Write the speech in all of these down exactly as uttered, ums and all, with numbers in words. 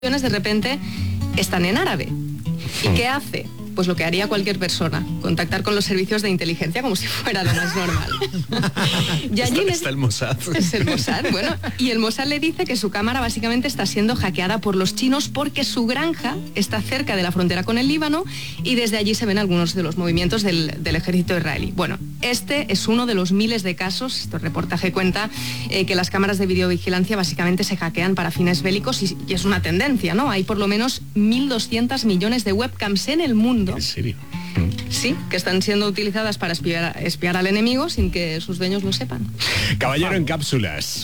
de repente están en árabe. ¿Y qué hace? Pues lo que haría cualquier persona, contactar con los servicios de inteligencia como si fuera lo más normal. Y allí está, está el Mossad. Es el Mossad, bueno. Y el Mossad le dice que su cámara básicamente está siendo hackeada por los chinos porque su granja está cerca de la frontera con el Líbano y desde allí se ven algunos de los movimientos del, del ejército israelí. Bueno, este es uno de los miles de casos. Este reportaje cuenta eh, que las cámaras de videovigilancia básicamente se hackean para fines bélicos y, y es una tendencia, ¿no? Hay por lo menos mil doscientos millones de webcams en el mundo. ¿En serio? Sí, que están siendo utilizadas para espiar, espiar al enemigo sin que sus dueños lo sepan. Caballero en cápsulas.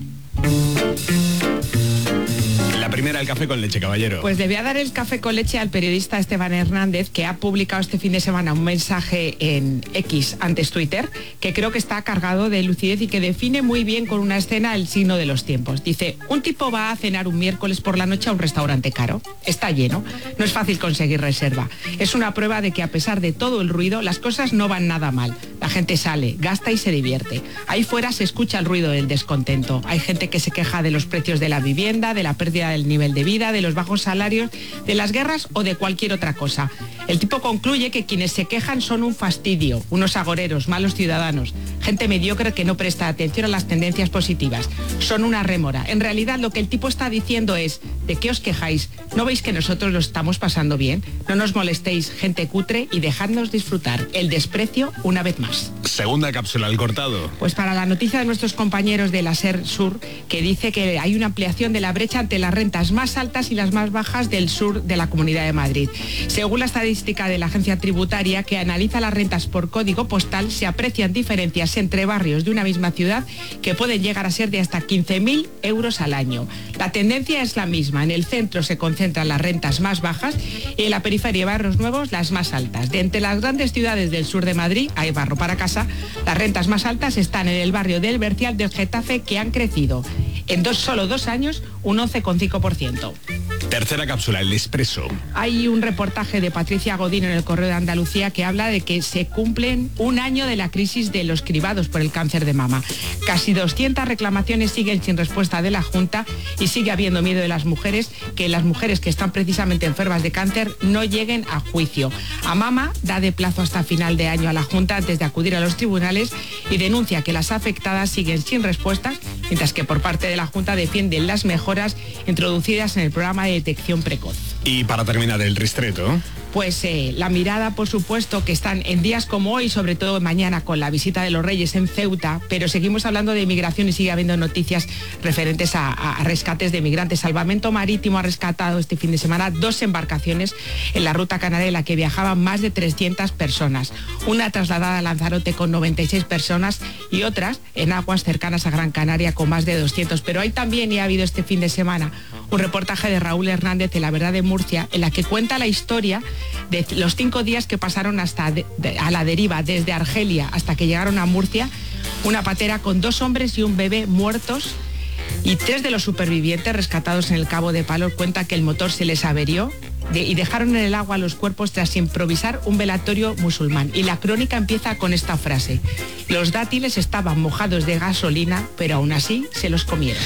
La primera, el café con leche, caballero. Pues le voy a dar el café con leche al periodista Esteban Hernández, que ha publicado este fin de semana un mensaje en X, antes Twitter, que creo que está cargado de lucidez y que define muy bien con una escena el signo de los tiempos. Dice, un tipo va a cenar un miércoles por la noche a un restaurante caro. Está lleno. No es fácil conseguir reserva. Es una prueba de que a pesar de todo el ruido, las cosas no van nada mal. La gente sale, gasta y se divierte. Ahí fuera se escucha el ruido del descontento. Hay gente que se queja de los precios de la vivienda, de la pérdida del nivel de vida, de los bajos salarios, de las guerras o de cualquier otra cosa. El tipo concluye que quienes se quejan son un fastidio, unos agoreros, malos ciudadanos, gente mediocre que no presta atención a las tendencias positivas. Son una rémora. En realidad lo que el tipo está diciendo es, ¿de qué os quejáis? ¿No veis que nosotros lo estamos pasando bien? No nos molestéis, gente cutre, y dejadnos disfrutar. El desprecio una vez más. Segunda cápsula, el cortado. Pues para la noticia de nuestros compañeros de la SER Sur, que dice que hay una ampliación de la brecha entre las rentas más altas y las más bajas del sur de la Comunidad de Madrid. Según la estadística de la agencia tributaria, que analiza las rentas por código postal, se aprecian diferencias entre barrios de una misma ciudad que pueden llegar a ser de hasta quince mil euros al año. La tendencia es la misma. En el centro se concentran las rentas más bajas y en la periferia y barrios nuevos las más altas. De entre las grandes ciudades del sur de Madrid, hay barro para casa, las rentas más altas están en el barrio del Bercial del Getafe, que han crecido en dos, solo dos años un once coma cinco por ciento. Tercera cápsula, el expreso. Hay un reportaje de Patricia Godín en el Correo de Andalucía que habla de que se cumplen un año de la crisis de los cribados por el cáncer de mama. Casi doscientas reclamaciones siguen sin respuesta de la Junta y sigue habiendo miedo de las mujeres que las mujeres que están precisamente enfermas de cáncer no lleguen a juicio. Amama da de plazo hasta final de año a la Junta antes de acudir a los tribunales y denuncia que las afectadas siguen sin respuestas, mientras que por parte de la Junta defienden las mejoras introducidas en el programa de detección precoz. Y para terminar, el ristreto. Pues eh, la mirada, por supuesto, que están en días como hoy, sobre todo mañana con la visita de los Reyes en Ceuta, pero seguimos hablando de inmigración y sigue habiendo noticias referentes a, a rescates de migrantes. Salvamento Marítimo ha rescatado este fin de semana dos embarcaciones en la ruta canaria en la que viajaban más de trescientas personas. Una trasladada a Lanzarote con noventa y seis personas y otras en aguas cercanas a Gran Canaria con más de doscientos. Pero hay también, y ha habido este fin de semana, un reportaje de Raúl Hernández de La Verdad de Murcia, en la que cuenta la historia de los cinco días que pasaron hasta de, de, a la deriva desde Argelia hasta que llegaron a Murcia, una patera con dos hombres y un bebé muertos, y tres de los supervivientes rescatados en el Cabo de Palos cuenta que el motor se les averió de, y dejaron en el agua los cuerpos tras improvisar un velatorio musulmán. Y la crónica empieza con esta frase: los dátiles estaban mojados de gasolina, pero aún así se los comieron.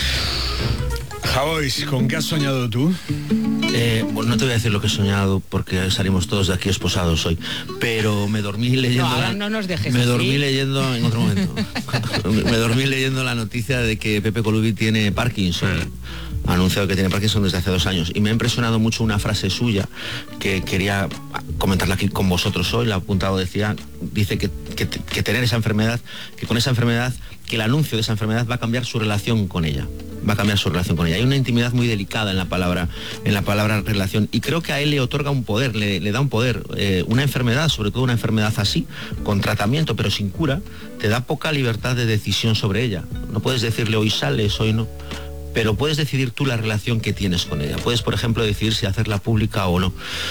Javois, ¿con qué has soñado tú? Eh, bueno, no te voy a decir lo que he soñado porque salimos todos de aquí esposados hoy, pero me dormí leyendo... No, ahora la... no nos dejes Me así. dormí leyendo, en otro momento, me dormí leyendo la noticia de que Pepe Colubi tiene Parkinson. Ha anunciado que tiene Parkinson desde hace dos años y me ha impresionado mucho una frase suya que quería comentarla aquí con vosotros hoy. La ha apuntado, decía, dice que, que, que tener esa enfermedad, que con esa enfermedad, que el anuncio de esa enfermedad va a cambiar su relación con ella. va a cambiar su relación con ella. Hay una intimidad muy delicada en la palabra, en la palabra relación, y creo que a él le otorga un poder, le, le da un poder. Eh, una enfermedad, sobre todo una enfermedad así, con tratamiento pero sin cura, te da poca libertad de decisión sobre ella. No puedes decirle hoy sales, hoy no, pero puedes decidir tú la relación que tienes con ella. Puedes, por ejemplo, decidir si hacerla pública o no.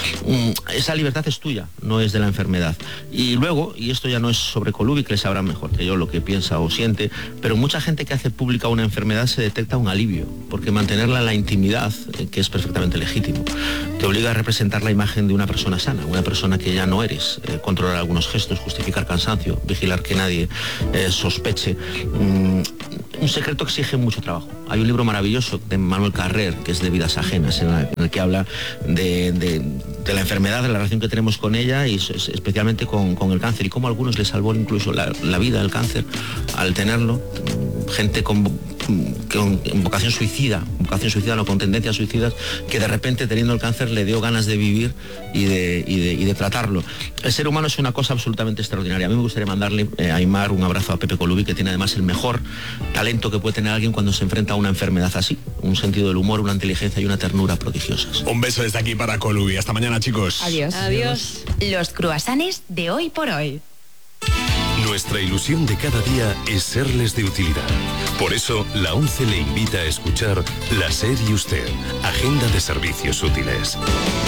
Esa libertad es tuya, no es de la enfermedad. Y luego, y esto ya no es sobre Colubi, que le sabrá mejor que yo lo que piensa o siente, pero mucha gente que hace pública una enfermedad se detecta un alivio, porque mantenerla en la intimidad, que es perfectamente legítimo, te obliga a representar la imagen de una persona sana, una persona que ya no eres, eh, controlar algunos gestos, justificar cansancio, vigilar que nadie eh, sospeche. Mm, un secreto exige mucho trabajo. Hay un libro maravilloso maravilloso de Manuel Carrer, que es de Vidas Ajenas, en, la, en el que habla de, de, de la enfermedad, de la relación que tenemos con ella y especialmente con, con el cáncer, y cómo a algunos les salvó incluso la, la vida el cáncer al tenerlo. Gente con, con vocación suicida, vocación suicida, no, con tendencias suicidas, que de repente teniendo el cáncer le dio ganas de vivir y de, y de, y de tratarlo. El ser humano es una cosa absolutamente extraordinaria. A mí me gustaría mandarle eh, a Aimar un abrazo a Pepe Colubi, que tiene además el mejor talento que puede tener alguien cuando se enfrenta a una enfermedad así, un sentido del humor, una inteligencia y una ternura prodigiosas. Un beso desde aquí para Colubi. Hasta mañana, chicos. Adiós. Adiós. Los cruasanes de hoy por hoy. Nuestra ilusión de cada día es serles de utilidad. Por eso, la ONCE le invita a escuchar La SER y Usted, Agenda de Servicios Útiles.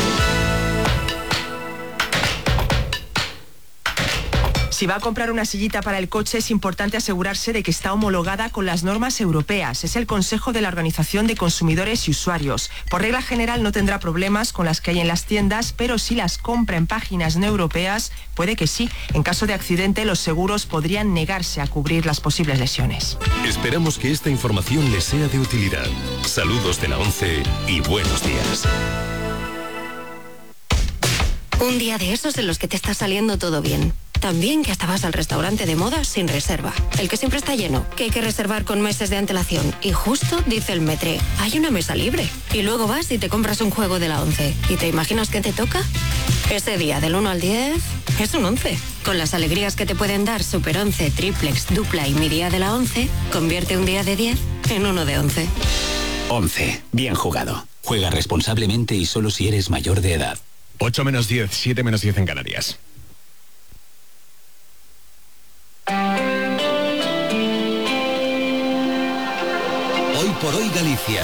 Si va a comprar una sillita para el coche, es importante asegurarse de que está homologada con las normas europeas. Es el consejo de la Organización de Consumidores y Usuarios. Por regla general no tendrá problemas con las que hay en las tiendas, pero si las compra en páginas no europeas, puede que sí. En caso de accidente, los seguros podrían negarse a cubrir las posibles lesiones. Esperamos que esta información les sea de utilidad. Saludos de la ONCE y buenos días. Un día de esos en los que te está saliendo todo bien. También que hasta vas al restaurante de moda sin reserva. El que siempre está lleno, que hay que reservar con meses de antelación. Y justo dice el metre, hay una mesa libre. Y luego vas y te compras un juego de la ONCE. ¿Y te imaginas qué te toca? Ese día del uno al diez es un once. Con las alegrías que te pueden dar Super once, Triplex, Dupla y Mi Día de la ONCE, convierte un día de diez en uno de once. once. Bien jugado. Juega responsablemente y solo si eres mayor de edad. ocho menos diez, siete menos diez en Canarias. Hoy por hoy Galicia.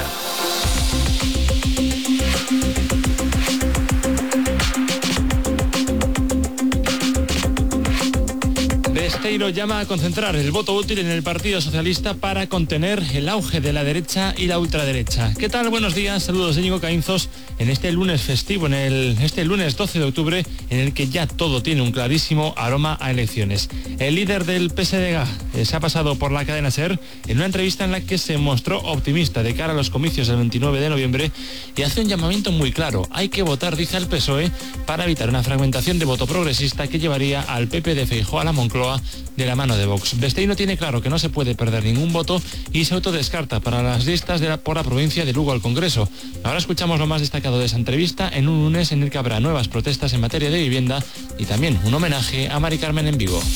Besteiro llama a concentrar el voto útil en el Partido Socialista para contener el auge de la derecha y la ultraderecha. ¿Qué tal? Buenos días, saludos de Íñigo Caínzos en este lunes festivo, en el, este lunes doce de octubre, en el que ya todo tiene un clarísimo aroma a elecciones. El líder del P S D G eh, se ha pasado por la cadena SER en una entrevista en la que se mostró optimista de cara a los comicios del veintinueve de noviembre y hace un llamamiento muy claro. Hay que votar, dice el P S O E, para evitar una fragmentación de voto progresista que llevaría al P P de Feijóo a la Moncloa de la mano de Vox. Besteiro tiene claro que no se puede perder ningún voto y se autodescarta para las listas de la, por la provincia de Lugo al Congreso. Ahora escuchamos lo más destacado de esa entrevista en un lunes en el que habrá nuevas protestas en materia de vivienda y también un homenaje a Mari Carmen en Vigo.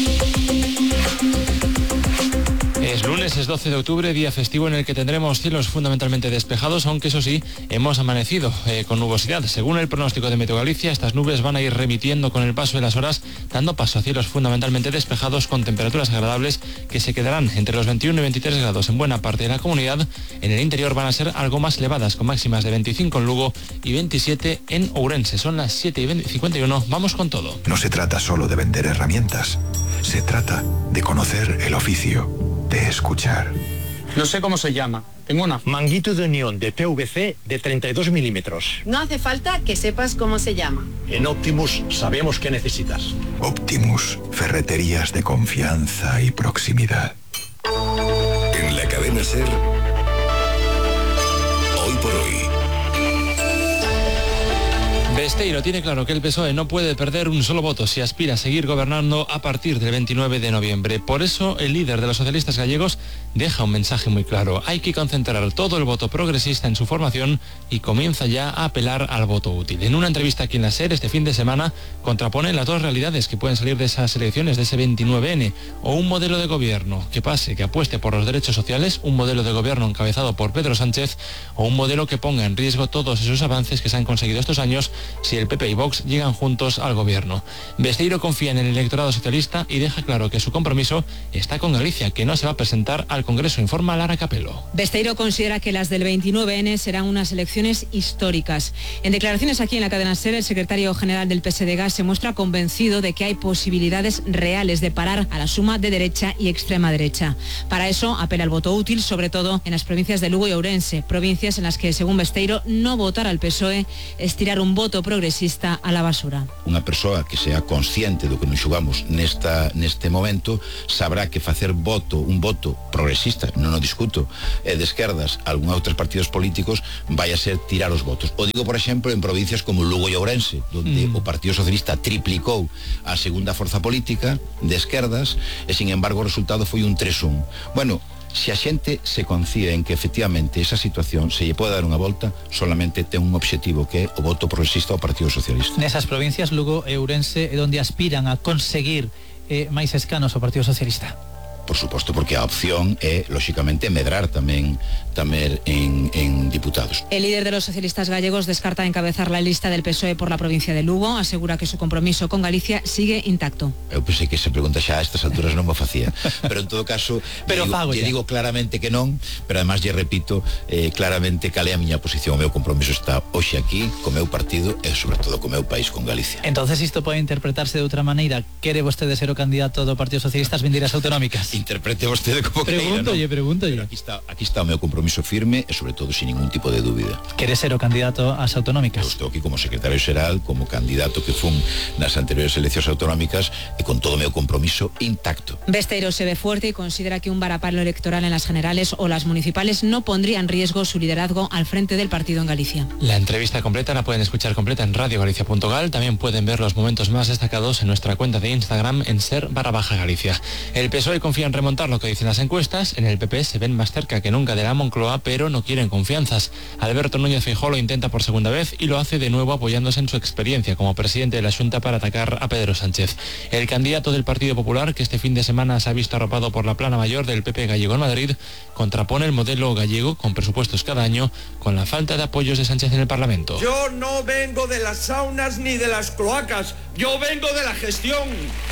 Es lunes, es doce de octubre, día festivo en el que tendremos cielos fundamentalmente despejados, aunque eso sí, hemos amanecido eh, con nubosidad. Según el pronóstico de Meteo Galicia, estas nubes van a ir remitiendo con el paso de las horas, dando paso a cielos fundamentalmente despejados con temperaturas agradables que se quedarán entre los veintiuno y veintitrés grados en buena parte de la comunidad. En el interior van a ser algo más elevadas, con máximas de veinticinco en Lugo y veintisiete en Ourense. Son las siete y cincuenta y uno, vamos con todo. No se trata solo de vender herramientas, se trata de conocer el oficio, de escuchar. No sé cómo se llama. Tengo una. Manguito de unión de P V C de treinta y dos milímetros. No hace falta que sepas cómo se llama. En Optimus sabemos qué necesitas. Optimus, ferreterías de confianza y proximidad. En la cadena SER, hoy por hoy. Besteiro tiene claro que el P S O E no puede perder un solo voto si aspira a seguir gobernando a partir del veintinueve de noviembre. Por eso, el líder de los socialistas gallegos deja un mensaje muy claro. Hay que concentrar todo el voto progresista en su formación y comienza ya a apelar al voto útil. En una entrevista aquí en la SER este fin de semana, contrapone las dos realidades que pueden salir de esas elecciones de ese veintinueve ene, o un modelo de gobierno que pase, que apueste por los derechos sociales, un modelo de gobierno encabezado por Pedro Sánchez, o un modelo que ponga en riesgo todos esos avances que se han conseguido estos años si el P P y Vox llegan juntos al gobierno. Besteiro confía en el electorado socialista y deja claro que su compromiso está con Galicia, que no se va a presentar al Congreso, informa Lara Capello. Besteiro considera que las del veintinueve ene serán unas elecciones históricas. En declaraciones aquí en la cadena SER, el secretario general del P S D G se muestra convencido de que hay posibilidades reales de parar a la suma de derecha y extrema derecha. Para eso apela al voto útil, sobre todo en las provincias de Lugo y Ourense, provincias en las que, según Besteiro, no votar al P S O E es tirar un voto voto progresista a la basura. Unha persoa que sea consciente do que nos xogamos nesta, neste momento sabrá que facer voto, un voto progresista, non o discuto, e de esquerdas a algún outros partidos políticos vai a ser tirar os votos. O digo, por exemplo, en provincias como Lugo e Ourense, donde mm. o Partido Socialista triplicou a segunda forza política de esquerdas e, sin embargo, o resultado foi un tres un. Bueno, se a xente se confía en que efectivamente esa situación se lle pode dar unha volta, solamente ten un obxectivo, que é o voto progresista ao Partido Socialista. Nesas provincias, Lugo e Ourense, é onde aspiran a conseguir eh, máis escanos ao Partido Socialista. Por suposto, porque a opción é, lóxicamente, medrar tamén tamén en, en diputados. El líder de los socialistas gallegos descarta encabezar la lista del P S O E por la provincia de Lugo, asegura que su compromiso con Galicia sigue intacto. Eu pensei que esa pregunta xa a estas alturas non me facía, pero en todo caso, pero digo, lle digo claramente que non, pero además lle repito eh, claramente cal é a miña posición. O meu compromiso está hoxe aquí, co meu partido e sobre todo co meu país, con Galicia. Entonces isto pode interpretarse de outra maneira. Quere vostede ser o candidato do Partido Socialista ás vindeiras autonómicas? Interprete vostede como queira, Pregúntolle, ¿no? pregúntolle. Pero aquí está, aquí está o meu compromiso firme e sobre todo sin ningún tipo de dúbida. Quere ser o candidato ás autonómicas? Eu estou aquí como secretario xeral, como candidato que fun nas anteriores eleccións autonómicas e con todo o meu compromiso intacto. Besteiro se ve fuerte y considera que un varapalo electoral en las generales o las municipales no pondría en riesgo su liderazgo al frente del partido en Galicia. La entrevista completa la pueden escuchar completa en radio galicia punto gal. También pueden ver los momentos más destacados en nuestra cuenta de Instagram en ser barra baja Galicia. El P S O E confía en remontar lo que dicen las encuestas. En el P P se ven más cerca que nunca de la Moncloa, pero no quieren confianzas. Alberto Núñez Feijóo lo intenta por segunda vez y lo hace de nuevo apoyándose en su experiencia como presidente de la Xunta para atacar a Pedro Sánchez. El candidato del Partido Popular, que este fin de semana se ha visto arropado por la plana mayor del P P gallego en Madrid, contrapone el modelo gallego con presupuestos cada año con la falta de apoyos de Sánchez en el Parlamento. Yo no vengo de las saunas ni de las cloacas, yo vengo de la gestión,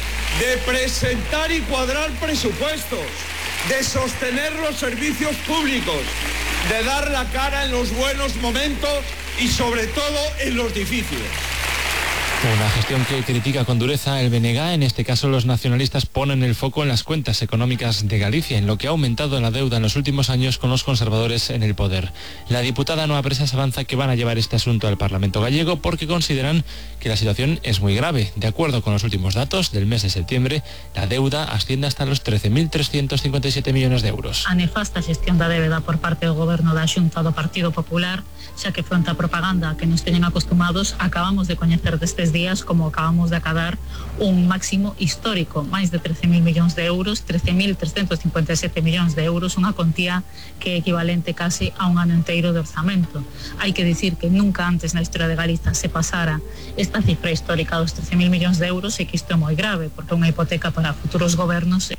de presentar y cuadrar presupuestos, de sostener los servicios públicos, de dar la cara en los buenos momentos y sobre todo en los difíciles. Una gestión que critica con dureza el B N G. En este caso, los nacionalistas ponen el foco en las cuentas económicas de Galicia, en lo que ha aumentado la deuda en los últimos años con los conservadores en el poder. La diputada Noa Presas avanza que van a llevar este asunto al Parlamento gallego porque consideran que la situación es muy grave. De acuerdo con los últimos datos del mes de septiembre, la deuda asciende hasta los trece mil trescientos cincuenta y siete millones de euros. A nefasta xestión da débeda por parte do goberno da Xunta do Partido Popular, xa que fronte a propaganda que nos teñen acostumados, acabamos de coñecer destes días como acabamos de acadar un máximo histórico, máis de trece mil millóns de euros, trece mil trescentos cincuenta e sete millóns de euros, unha contía que é equivalente casi a un ano inteiro de orzamento. Hai que dicir que nunca antes na historia de Galiza se pasara esta cifra histórica dos trece mil millóns de euros e que isto é moi grave, porque é unha hipoteca para futuros gobernos.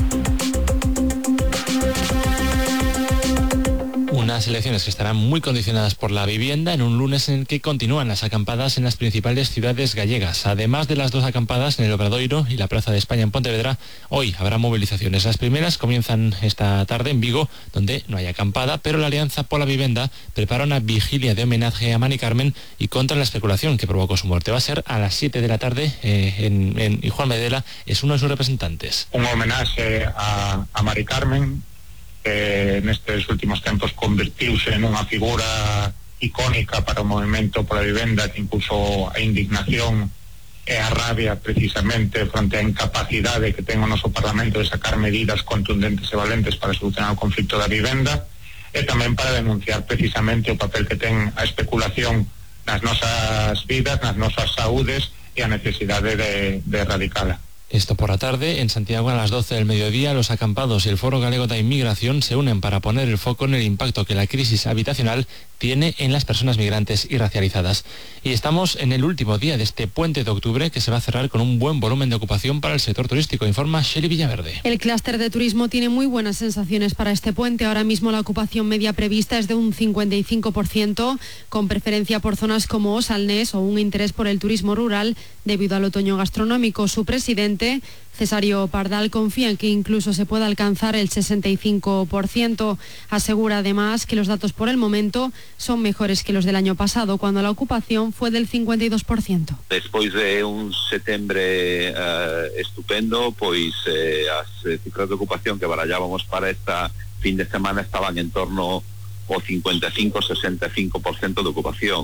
Unas elecciones que estarán muy condicionadas por la vivienda en un lunes en el que continúan las acampadas en las principales ciudades gallegas. Además de las dos acampadas en el Obradoiro y la Plaza de España en Pontevedra, hoy habrá movilizaciones. Las primeras comienzan esta tarde en Vigo, donde no hay acampada, pero la Alianza por la Vivienda prepara una vigilia de homenaje a Mari Carmen y contra la especulación que provocó su muerte. Va a ser a las siete de la tarde eh, en, en, y Juan Medela es uno de sus representantes. Un homenaje a, a Mari Carmen, que nestes últimos tempos convertiuse nunha figura icónica para o movimento pola vivenda, que impulsou a indignación e a rabia precisamente fronte á incapacidade que ten o noso Parlamento de sacar medidas contundentes e valentes para solucionar o conflito da vivenda, e tamén para denunciar precisamente o papel que ten a especulación nas nosas vidas, nas nosas saúdes e a necesidade de, de erradicala. Esto por la tarde, en Santiago a las doce del mediodía, los acampados y el Foro Galego de Inmigración se unen para poner el foco en el impacto que la crisis habitacional tiene en las personas migrantes y racializadas. Y estamos en el último día de este puente de octubre que se va a cerrar con un buen volumen de ocupación para el sector turístico, informa Shelly Villaverde. El clúster de turismo tiene muy buenas sensaciones para este puente. Ahora mismo la ocupación media prevista es de un cincuenta y cinco por ciento, con preferencia por zonas como Osalnés o un interés por el turismo rural debido al otoño gastronómico. Su presidente, Cesario Pardal, confía en que incluso se pueda alcanzar el sesenta y cinco por ciento. Asegura además que los datos por el momento son mejores que los del año pasado, cuando la ocupación fue del cincuenta y dos por ciento. Despois de un setembro uh, estupendo, pois eh, as cifras de ocupación que barallábamos para esta fin de semana estaban en torno ao cincuenta e cinco a sesenta e cinco por ciento de ocupación.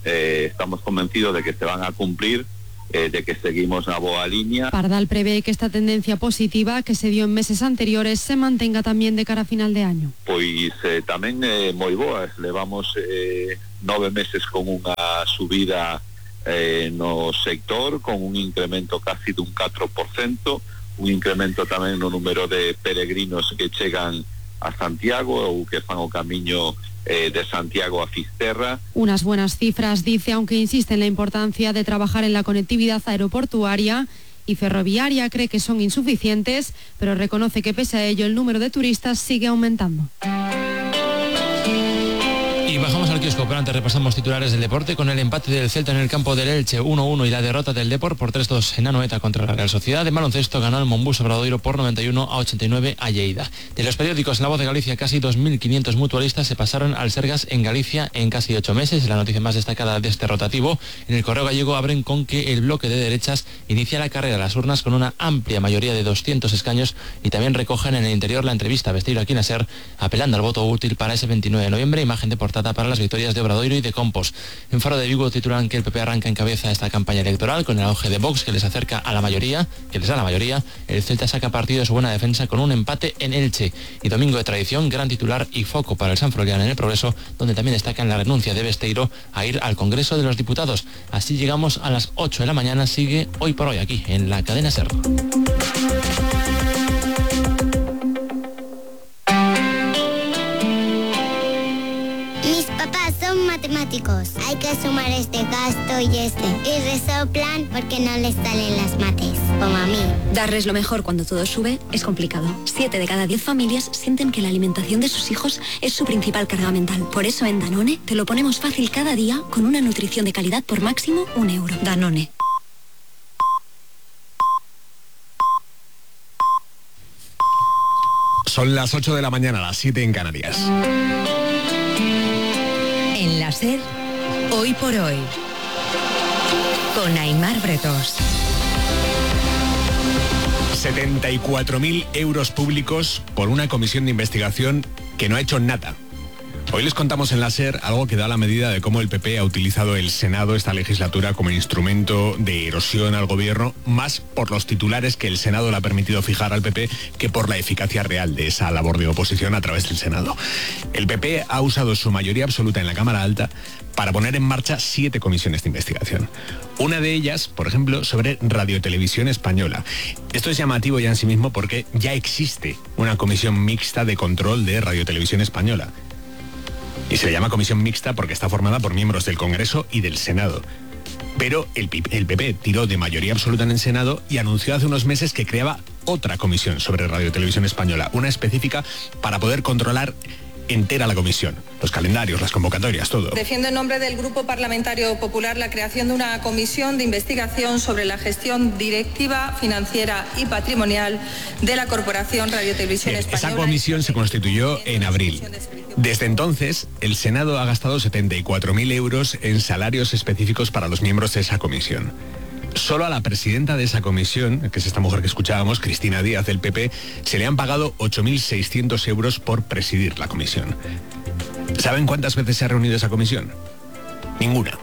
eh, estamos convencidos de que se van a cumplir, eh, de que seguimos na boa línea. Pardal prevé que esta tendencia positiva que se dio en meses anteriores se mantenga también de cara a final de año. Pois eh, tamén eh, moi boas, levamos eh, nove meses con unha subida eh, no sector, con un incremento casi dun catro por cento, un incremento tamén no número de peregrinos que chegan a Santiago ou que fan o camiño eh, de Santiago a Fisterra. Unas buenas cifras, dice, aunque insiste en la importancia de trabajar en la conectividad aeroportuaria y ferroviaria. Cree que son insuficientes, pero reconoce que pese a ello el número de turistas sigue aumentando. Y bajamos al kiosco, pero antes repasamos titulares del deporte con el empate del Celta en el campo del Elche uno uno y la derrota del Depor por tres dos en Anoeta contra la Real Sociedad. En baloncesto ganó el Monbus Obradoiro por noventa y uno a ochenta y nueve a Lleida. De los periódicos, en La Voz de Galicia, casi dos mil quinientos mutualistas se pasaron al Sergas en Galicia en casi ocho meses. La noticia más destacada de este rotativo. En el Correo Gallego abren con que el bloque de derechas inicia la carrera a las urnas con una amplia mayoría de doscientos escaños y también recogen en el interior la entrevista a Besteiro aquí en Ser, apelando al voto útil para ese veintinueve de noviembre, imagen de portada para las victorias de Obradoiro y de Compos. En Faro de Vigo titulan que el P P arranca en cabeza esta campaña electoral con el auge de Vox que les acerca a la mayoría, que les da la mayoría. El Celta saca partido de su buena defensa con un empate en Elche. Y domingo de tradición, gran titular y foco para el San Frolián en el Progreso, donde también destacan la renuncia de Besteiro a ir al Congreso de los Diputados. Así llegamos a las ocho de la mañana, sigue Hoy por Hoy aquí en la cadena SER. Matemáticos. Hay que sumar este gasto y este. Y resoplan porque no les salen las mates, como a mí. Darles lo mejor cuando todo sube es complicado. Siete de cada diez familias sienten que la alimentación de sus hijos es su principal carga mental. Por eso en Danone te lo ponemos fácil cada día con una nutrición de calidad por máximo un euro. Danone. Son las ocho de la mañana, las siete en Canarias. En la SER, Hoy por Hoy, con Aimar Bretos. setenta y cuatro mil euros públicos por una comisión de investigación que no ha hecho nada. Hoy les contamos en la SER algo que da la medida de cómo el P P ha utilizado el Senado esta legislatura como instrumento de erosión al gobierno, más por los titulares que el Senado le ha permitido fijar al P P que por la eficacia real de esa labor de oposición a través del Senado. El P P ha usado su mayoría absoluta en la Cámara Alta para poner en marcha siete comisiones de investigación. Una de ellas, por ejemplo, sobre Radiotelevisión Española. Esto es llamativo ya en sí mismo porque ya existe una comisión mixta de control de Radiotelevisión Española. Y se le llama comisión mixta porque está formada por miembros del Congreso y del Senado. Pero el, el P P tiró de mayoría absoluta en el Senado y anunció hace unos meses que creaba otra comisión sobre Radiotelevisión Española, una específica para poder controlar entera la comisión, los calendarios, las convocatorias, todo. Defiendo en nombre del Grupo Parlamentario Popular la creación de una comisión de investigación sobre la gestión directiva, financiera y patrimonial de la Corporación Radiotelevisión Bien, Española. Esa comisión se constituyó en abril. Desde entonces, el Senado ha gastado setenta y cuatro mil euros en salarios específicos para los miembros de esa comisión. Solo a la presidenta de esa comisión, que es esta mujer que escuchábamos, Cristina Díaz del P P, se le han pagado ocho mil seiscientos euros por presidir la comisión. ¿Saben cuántas veces se ha reunido esa comisión? Ninguna.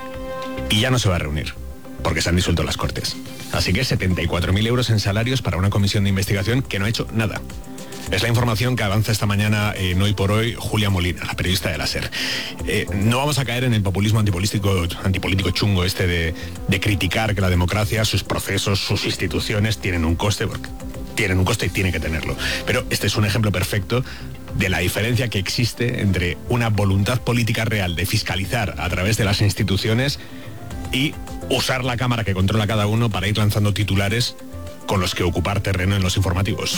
Y ya no se va a reunir, porque se han disuelto las Cortes. Así que setenta y cuatro mil euros en salarios para una comisión de investigación que no ha hecho nada. Es la información que avanza esta mañana en Hoy por Hoy Julia Molina, la periodista de la SER. Eh, no vamos a caer en el populismo antipolítico, antipolítico chungo este de, de criticar que la democracia, sus procesos, sus instituciones tienen un coste, porque tienen un coste y tiene que tenerlo. Pero este es un ejemplo perfecto de la diferencia que existe entre una voluntad política real de fiscalizar a través de las instituciones y usar la cámara que controla cada uno para ir lanzando titulares con los que ocupar terreno en los informativos.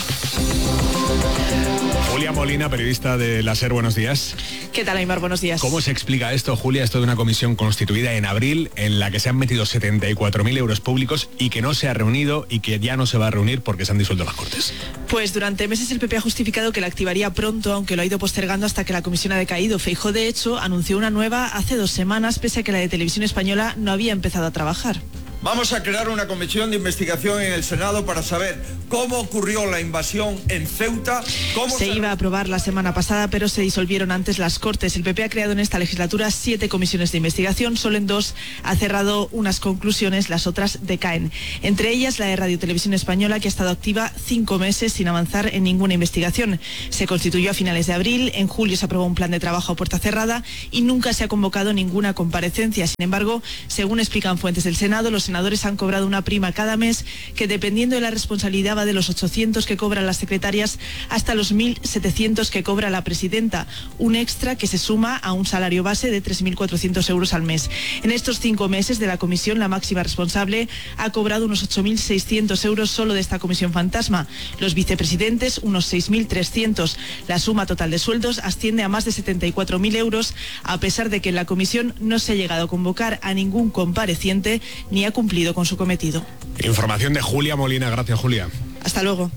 Julia Molina, periodista de la SER, buenos días. ¿Qué tal, Aimar? Buenos días. ¿Cómo se explica esto, Julia? Esto de una comisión constituida en abril en la que se han metido setenta y cuatro mil euros públicos y que no se ha reunido y que ya no se va a reunir porque se han disuelto las Cortes. Pues durante meses el P P ha justificado que la activaría pronto, aunque lo ha ido postergando hasta que la comisión ha decaído. Feijóo, de hecho, anunció una nueva hace dos semanas, pese a que la de Televisión Española no había empezado a trabajar. Vamos a crear una comisión de investigación en el Senado para saber cómo ocurrió la invasión en Ceuta. Cómo se, se iba a aprobar la semana pasada, pero se disolvieron antes las Cortes. El P P ha creado en esta legislatura siete comisiones de investigación. Solo en dos ha cerrado unas conclusiones, las otras decaen. Entre ellas la de Radio Televisión Española, que ha estado activa cinco meses sin avanzar en ninguna investigación. Se constituyó a finales de abril, en julio se aprobó un plan de trabajo a puerta cerrada y nunca se ha convocado ninguna comparecencia. Sin embargo, según explican fuentes del Senado, los senadores han cobrado una prima cada mes que, dependiendo de la responsabilidad, va de los ochocientos que cobran las secretarias hasta los mil setecientos que cobra la presidenta, un extra que se suma a un salario base de tres mil cuatrocientos euros al mes. En estos cinco meses de la comisión, la máxima responsable ha cobrado unos ocho mil seiscientos euros solo de esta comisión fantasma, los vicepresidentes unos seis mil trescientos. La suma total de sueldos asciende a más de setenta y cuatro mil euros, a pesar de que en la comisión no se ha llegado a convocar a ningún compareciente ni ha cumplido con su cometido. Información de Julia Molina. Gracias, Julia. Hasta luego.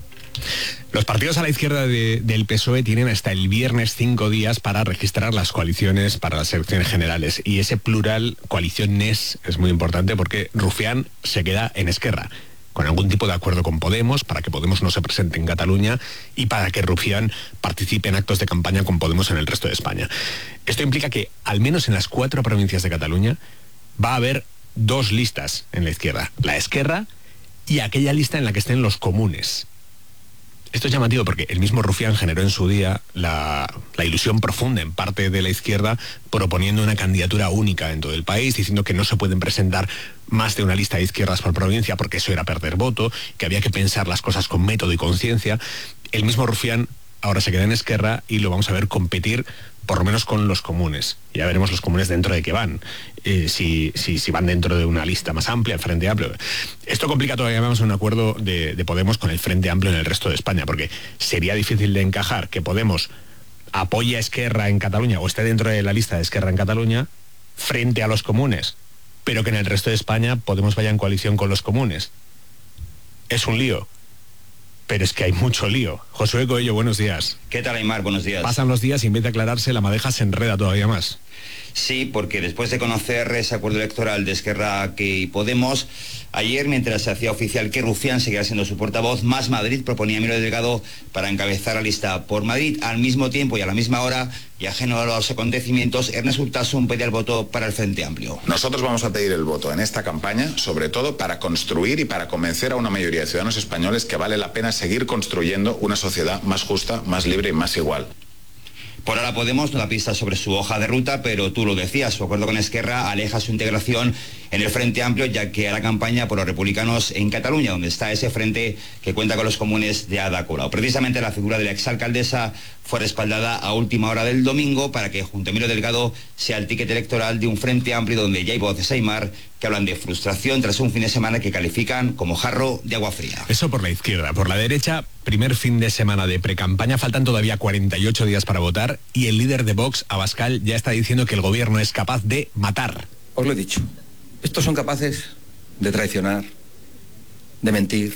Los partidos a la izquierda de, del P S O E tienen hasta el viernes cinco días para registrar las coaliciones para las elecciones generales. Y ese plural, coalición N E S, es muy importante porque Rufián se queda en Esquerra, con algún tipo de acuerdo con Podemos, para que Podemos no se presente en Cataluña y para que Rufián participe en actos de campaña con Podemos en el resto de España. Esto implica que, al menos en las cuatro provincias de Cataluña, va a haber dos listas en la izquierda, la Esquerra y aquella lista en la que estén los comunes. Esto es llamativo porque el mismo Rufián generó en su día la, la ilusión profunda en parte de la izquierda, proponiendo una candidatura única en todo el país, diciendo que no se pueden presentar más de una lista de izquierdas por provincia porque eso era perder voto, que había que pensar las cosas con método y conciencia. El mismo Rufián ahora se queda en Esquerra y lo vamos a ver competir por lo menos con los comunes. Ya veremos los comunes dentro de qué van, eh, si, si, si van dentro de una lista más amplia, el Frente Amplio. Esto complica todavía más un acuerdo de, de Podemos con el Frente Amplio en el resto de España, porque sería difícil de encajar que Podemos apoye a Esquerra en Cataluña o esté dentro de la lista de Esquerra en Cataluña frente a los comunes, pero que en el resto de España Podemos vaya en coalición con los comunes. Es un lío. Pero es que hay mucho lío. Josué Coello, buenos días. ¿Qué tal, Aymar? Buenos días. Pasan los días y en vez de aclararse, la madeja se enreda todavía más. Sí, porque después de conocer ese acuerdo electoral de Esquerra y Podemos, ayer, mientras se hacía oficial que Rufián seguirá siendo su portavoz, Más Madrid proponía a Emilio Delgado para encabezar la lista por Madrid. Al mismo tiempo y a la misma hora, y ajeno a los acontecimientos, Ernest Urtasun pedía el voto para el Frente Amplio. Nosotros vamos a pedir el voto en esta campaña, sobre todo para construir y para convencer a una mayoría de ciudadanos españoles que vale la pena seguir construyendo una sociedad más justa, más libre y más igual. Por ahora Podemos no da pistas sobre su hoja de ruta, pero tú lo decías, su acuerdo con Esquerra aleja su integración en el Frente Amplio, ya que hará campaña por los republicanos en Cataluña, donde está ese frente que cuenta con los comunes de Ada Colau. Precisamente la figura de la exalcaldesa fue respaldada a última hora del domingo para que junto a Emilio Delgado sea el ticket electoral de un Frente Amplio donde ya hay voces, Aymar, que hablan de frustración tras un fin de semana que califican como jarro de agua fría. Eso por la izquierda. Por la derecha, primer fin de semana de precampaña, faltan todavía cuarenta y ocho días para votar y el líder de Vox, Abascal, ya está diciendo que el gobierno es capaz de matar. Os lo he dicho, estos son capaces de traicionar, de mentir,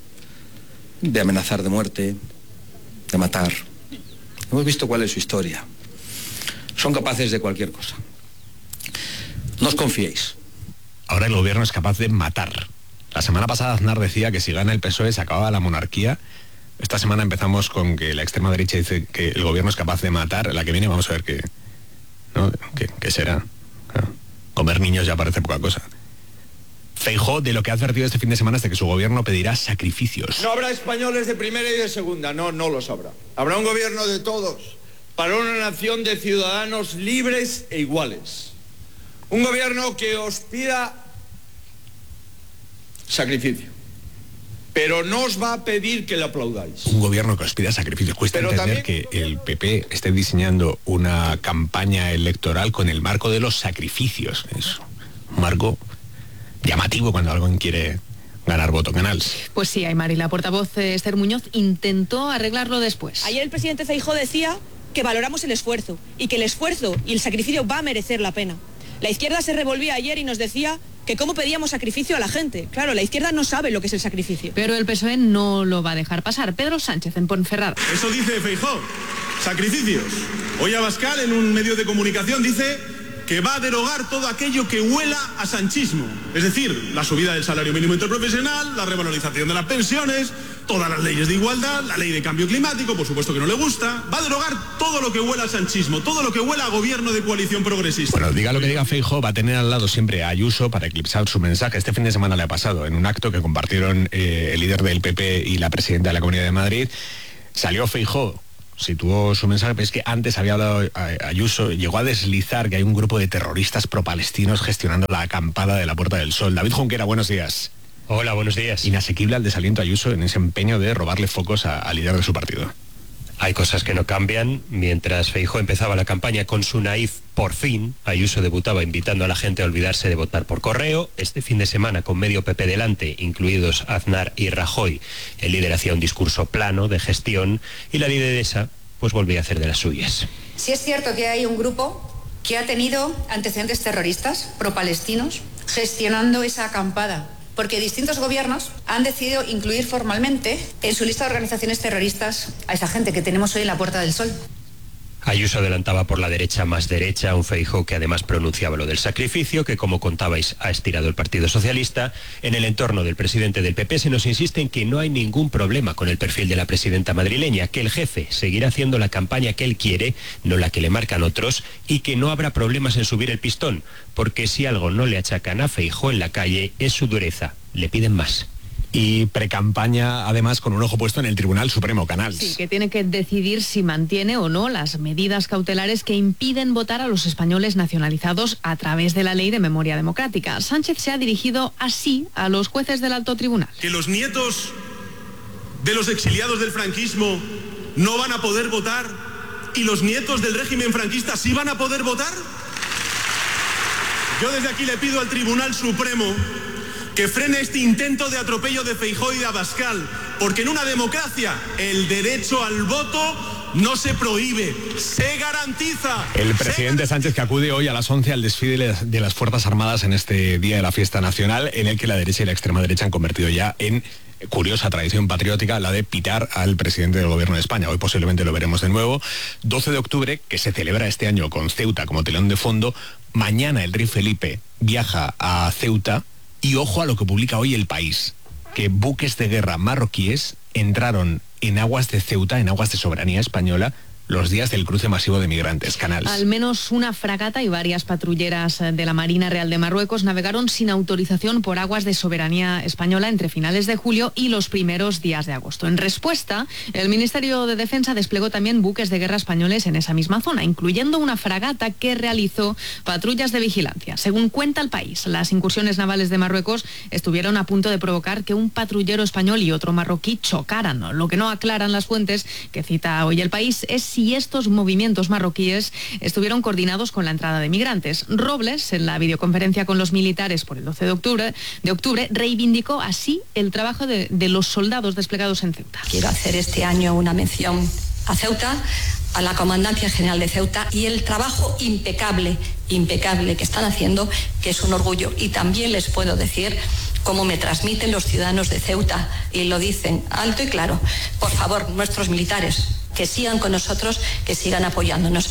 de amenazar de muerte, de matar. Hemos visto cuál es su historia. Son capaces de cualquier cosa. No os confiéis. Ahora el gobierno es capaz de matar. La semana pasada Aznar decía que si gana el P S O E se acababa la monarquía. Esta semana empezamos con que la extrema derecha dice que el gobierno es capaz de matar. La que viene vamos a ver qué, ¿no? ¿Qué, qué será? Claro. Comer niños ya parece poca cosa. Feijóo, de lo que ha advertido este fin de semana es de que su gobierno pedirá sacrificios. No habrá españoles de primera y de segunda, no, no los habrá. Habrá un gobierno de todos, para una nación de ciudadanos libres e iguales. Un gobierno que os pida sacrificio, pero no os va a pedir que le aplaudáis. Un gobierno que os pida sacrificios. Cuesta Pero entender también... que el P P esté diseñando una campaña electoral con el marco de los sacrificios. Es un marco llamativo cuando alguien quiere ganar voto canal. Pues sí, Aymar, y la portavoz eh, Esther Muñoz intentó arreglarlo después. Ayer el presidente Feijóo decía que valoramos el esfuerzo y que el esfuerzo y el sacrificio va a merecer la pena. La izquierda se revolvía ayer y nos decía que cómo pedíamos sacrificio a la gente. Claro, la izquierda no sabe lo que es el sacrificio. Pero el P S O E no lo va a dejar pasar. Pedro Sánchez en Ponferrada. Eso dice Feijóo, sacrificios. Hoy Abascal en un medio de comunicación dice que va a derogar todo aquello que huela a sanchismo. Es decir, la subida del salario mínimo interprofesional, la revalorización de las pensiones, todas las leyes de igualdad, la ley de cambio climático, por supuesto que no le gusta. Va a derogar todo lo que huela a sanchismo, todo lo que huela a gobierno de coalición progresista. Bueno, diga lo que diga Feijóo, va a tener al lado siempre a Ayuso para eclipsar su mensaje. Este fin de semana le ha pasado en un acto que compartieron eh, el líder del P P y la presidenta de la Comunidad de Madrid. Salió Feijóo, situó su mensaje, pero es que antes había hablado Ayuso, llegó a deslizar que hay un grupo de terroristas pro-palestinos gestionando la acampada de la Puerta del Sol. David Junquera, buenos días. Hola, buenos días. Inasequible al desaliento Ayuso en ese empeño de robarle focos al líder de su partido. Hay cosas que no cambian. Mientras Feijóo empezaba la campaña con su naif por fin, Ayuso debutaba invitando a la gente a olvidarse de votar por correo. Este fin de semana, con medio P P delante, incluidos Aznar y Rajoy, el líder hacía un discurso plano de gestión y la lideresa pues volvía a hacer de las suyas. Sí es cierto que hay un grupo que ha tenido antecedentes terroristas pro-palestinos gestionando esa acampada, porque distintos gobiernos han decidido incluir formalmente en su lista de organizaciones terroristas a esa gente que tenemos hoy en la Puerta del Sol. Ayuso adelantaba por la derecha más derecha, un Feijóo que además pronunciaba lo del sacrificio, que como contabais ha estirado el Partido Socialista. En el entorno del presidente del P P se nos insiste en que no hay ningún problema con el perfil de la presidenta madrileña, que el jefe seguirá haciendo la campaña que él quiere, no la que le marcan otros, y que no habrá problemas en subir el pistón, porque si algo no le achacan a Feijóo en la calle es su dureza, le piden más. Y precampaña, además, con un ojo puesto en el Tribunal Supremo, Canals. Sí, que tiene que decidir si mantiene o no las medidas cautelares que impiden votar a los españoles nacionalizados a través de la Ley de Memoria Democrática. Sánchez se ha dirigido así a los jueces del Alto Tribunal. Que los nietos de los exiliados del franquismo no van a poder votar y los nietos del régimen franquista sí van a poder votar. Yo desde aquí le pido al Tribunal Supremo que frene este intento de atropello de Feijóo y de Abascal, porque en una democracia el derecho al voto no se prohíbe, se garantiza. El presidente Sánchez, que acude hoy a las once al desfile de las Fuerzas Armadas en este día de la fiesta nacional, en el que la derecha y la extrema derecha han convertido ya en curiosa tradición patriótica la de pitar al presidente del gobierno de España. Hoy posiblemente lo veremos de nuevo. doce de octubre, que se celebra este año con Ceuta como telón de fondo. Mañana el rey Felipe viaja a Ceuta. Y ojo a lo que publica hoy El País, que buques de guerra marroquíes entraron en aguas de Ceuta, en aguas de soberanía española, los días del cruce masivo de migrantes. Canals. Al menos una fragata y varias patrulleras de la Marina Real de Marruecos navegaron sin autorización por aguas de soberanía española entre finales de julio y los primeros días de agosto. En respuesta, el Ministerio de Defensa desplegó también buques de guerra españoles en esa misma zona, incluyendo una fragata que realizó patrullas de vigilancia. Según cuenta El País, las incursiones navales de Marruecos estuvieron a punto de provocar que un patrullero español y otro marroquí chocaran. Lo que no aclaran las fuentes que cita hoy El País es si estos movimientos marroquíes estuvieron coordinados con la entrada de migrantes. Robles, en la videoconferencia con los militares por el doce de octubre, de octubre reivindicó así el trabajo de, de los soldados desplegados en Ceuta. Quiero hacer este año una mención a Ceuta, a la Comandancia General de Ceuta y el trabajo impecable, impecable que están haciendo, que es un orgullo. Y también les puedo decir cómo me transmiten los ciudadanos de Ceuta, y lo dicen alto y claro: por favor, nuestros militares, que sigan con nosotros, que sigan apoyándonos.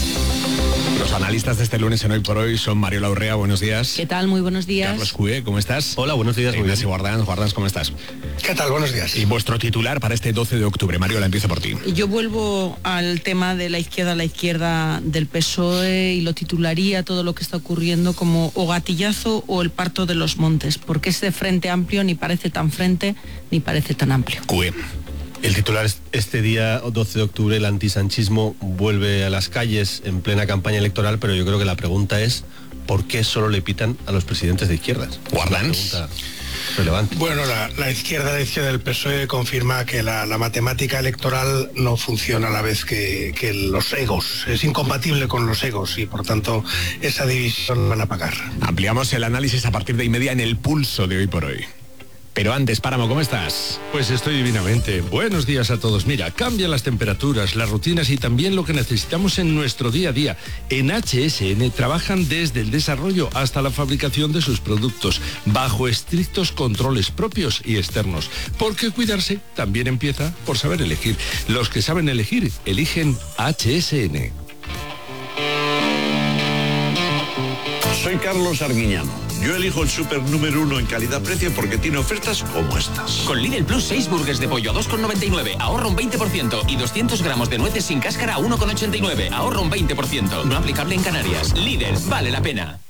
Los analistas de este lunes en Hoy por Hoy son Mariola Urrea, buenos días. ¿Qué tal? Muy buenos días. Carlos Cue, ¿cómo estás? Hola, buenos días. Ignacio Guardans, Guardans, ¿cómo estás? ¿Qué tal? Buenos días. Y vuestro titular para este doce de octubre, Mariola, empieza por ti. Yo vuelvo al tema de la izquierda, la izquierda del P S O E, y lo titularía todo lo que está ocurriendo como o gatillazo o el parto de los montes, porque ese Frente Amplio ni parece tan frente ni parece tan amplio. Cue. El titular es: este día doce de octubre el antisanchismo vuelve a las calles en plena campaña electoral, pero yo creo que la pregunta es: ¿por qué solo le pitan a los presidentes de izquierdas? Guardans. Relevante. Bueno, la, la izquierda, la izquierda del P S O E confirma que la, la matemática electoral no funciona a la vez que, que los egos. Es incompatible con los egos y por tanto esa división van a pagar. Ampliamos el análisis a partir de y media en el pulso de Hoy por Hoy. Pero antes, Páramo, ¿cómo estás? Pues estoy divinamente. Buenos días a todos. Mira, cambian las temperaturas, las rutinas y también lo que necesitamos en nuestro día a día. En H S N trabajan desde el desarrollo hasta la fabricación de sus productos, bajo estrictos controles propios y externos. Porque cuidarse también empieza por saber elegir. Los que saben elegir, eligen H S N. Soy Carlos Arguiñano. Yo elijo el súper número uno en calidad-precio porque tiene ofertas como estas. Con Lidl Plus, seis burgers de pollo a dos con noventa y nueve, ahorra un veinte por ciento. Y doscientos gramos de nueces sin cáscara a uno con ochenta y nueve, ahorra un veinte por ciento. No aplicable en Canarias. Lidl, vale la pena.